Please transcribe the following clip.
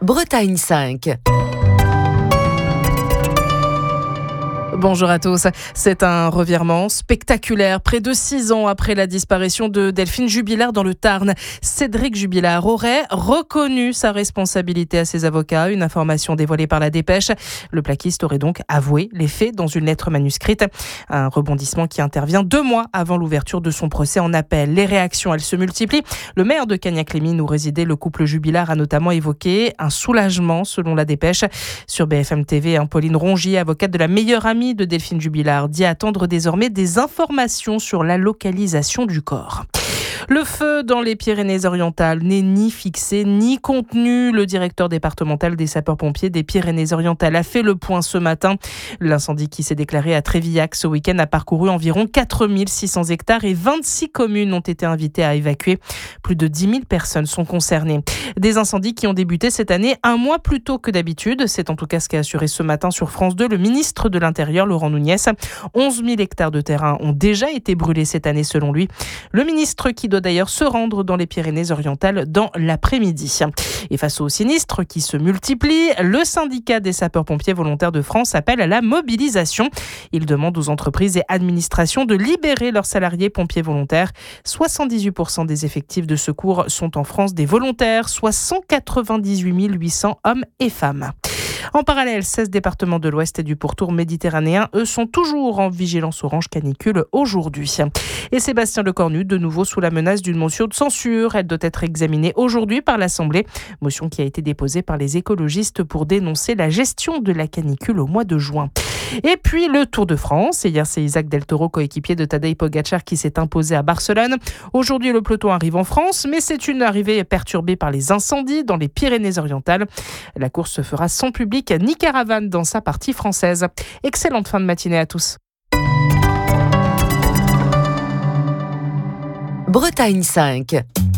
Bretagne 5. Bonjour à tous. C'est un revirement spectaculaire. Près de 6 ans après la disparition de Delphine Jubilard dans le Tarn, Cédric Jubilard aurait reconnu sa responsabilité à ses avocats. Une information dévoilée par la Dépêche. Le plaquiste aurait donc avoué les faits dans une lettre manuscrite. Un rebondissement qui intervient 2 mois avant l'ouverture de son procès en appel. Les réactions, elles se multiplient. Le maire de Cagnac-les-Mines où résidait le couple Jubilard a notamment évoqué un soulagement selon la Dépêche. Sur BFM TV, Pauline Rongier, avocate de la meilleure amie de Delphine Jubilard, dit attendre désormais des informations sur la localisation du corps. Le feu dans les Pyrénées-Orientales n'est ni fixé ni contenu. Le directeur départemental des sapeurs-pompiers des Pyrénées-Orientales a fait le point ce matin. L'incendie qui s'est déclaré à Trévillac ce week-end a parcouru environ 4600 hectares et 26 communes ont été invitées à évacuer. Plus de 10 000 personnes sont concernées. Des incendies qui ont débuté cette année 1 mois plus tôt que d'habitude. C'est en tout cas ce qu'a assuré ce matin sur France 2 le ministre de l'Intérieur, Laurent Nunez. 11 000 hectares de terrain ont déjà été brûlés cette année selon lui. Le ministre qui doit d'ailleurs se rendre dans les Pyrénées-Orientales dans l'après-midi. Et face aux sinistres qui se multiplient, le syndicat des sapeurs-pompiers volontaires de France appelle à la mobilisation. Il demande aux entreprises et administrations de libérer leurs salariés pompiers volontaires. 78% des effectifs de secours sont en France des volontaires, soit 198 800 hommes et femmes. En parallèle, 16 départements de l'Ouest et du pourtour méditerranéen, eux, sont toujours en vigilance orange canicule aujourd'hui. Et Sébastien Lecornu, de nouveau sous la menace d'une motion de censure. Elle doit être examinée aujourd'hui par l'Assemblée. Motion qui a été déposée par les écologistes pour dénoncer la gestion de la canicule au mois de juin. Et puis le Tour de France. Et hier, c'est Isaac Del Toro, coéquipier de Tadej Pogačar, qui s'est imposé à Barcelone. Aujourd'hui, le peloton arrive en France, mais c'est une arrivée perturbée par les incendies dans les Pyrénées-Orientales. La course se fera sans public ni caravane dans sa partie française. Excellente fin de matinée à tous. Bretagne 5.